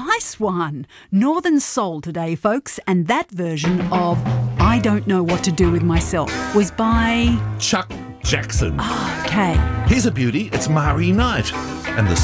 Nice one. Northern Soul today, folks, and that version of I Don't Know What to Do With Myself was by Chuck Jackson. Okay. Here's a beauty. It's Mari Knight. And the